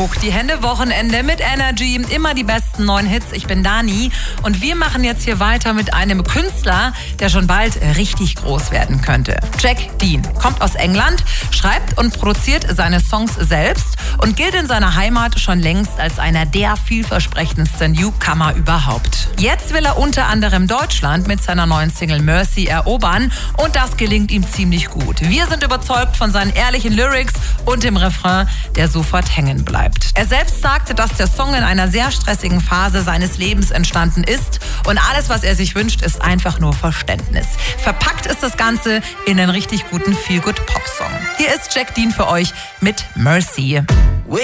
Hoch die Hände, Wochenende mit Energy, immer die besten neuen Hits. Ich bin Dani und wir machen jetzt hier weiter mit einem Künstler, der schon bald richtig groß werden könnte. Jack Dean kommt aus England, schreibt und produziert seine Songs selbst und gilt in seiner Heimat schon längst als einer der vielversprechendsten Newcomer überhaupt. Jetzt will er unter anderem Deutschland mit seiner neuen Single Mercy erobern und das gelingt ihm ziemlich gut. Wir sind überzeugt von seinen ehrlichen Lyrics und dem Refrain, der sofort hängen bleibt. Er selbst sagte, dass der Song in einer sehr stressigen Phase seines Lebens entstanden ist und alles, was er sich wünscht, ist einfach nur Verständnis. Verpackt ist das Ganze in einen richtig guten Feel-Good-Pop-Song. Hier ist Jack Dean für euch mit Mercy.